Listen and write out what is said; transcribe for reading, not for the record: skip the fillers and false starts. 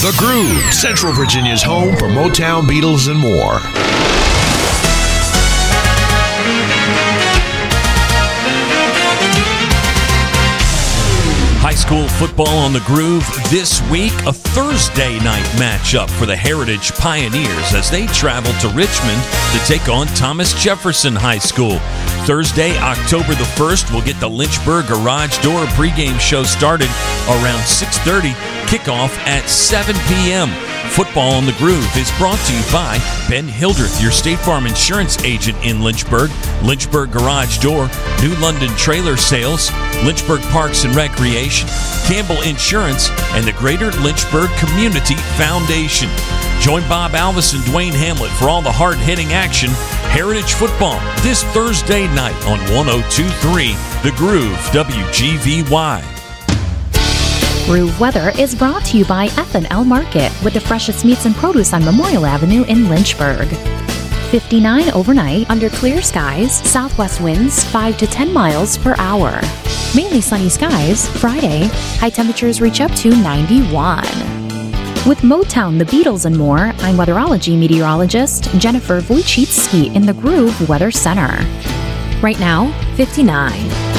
The Groove, Central Virginia's home for Motown, Beatles, and more. High school football on the Groove this week. A Thursday night matchup for the Heritage Pioneers as they travel to Richmond to take on Thomas Jefferson High School. Thursday, October the 1st, we'll get the Lynchburg Garage Door pregame show started around 6:30. Kickoff at 7 p.m. Football on the Groove is brought to you by Ben Hildreth, your State Farm insurance agent in Lynchburg, Lynchburg Garage Door, New London Trailer Sales, Lynchburg Parks and Recreation, Campbell Insurance, and the Greater Lynchburg Community Foundation. Join Bob Alvis and Dwayne Hamlet for all the hard-hitting action. Heritage Football this Thursday night on 102.3 The Groove, WGVY. Groove Weather is brought to you by F&L Market with the freshest meats and produce on Memorial Avenue in Lynchburg. 59 overnight under clear skies, southwest winds 5 to 10 miles per hour. Mainly sunny skies Friday, high temperatures reach up to 91. With Motown, the Beatles, and more, I'm weatherology meteorologist Jennifer Wojcicki in the Groove Weather Center. Right now, 59.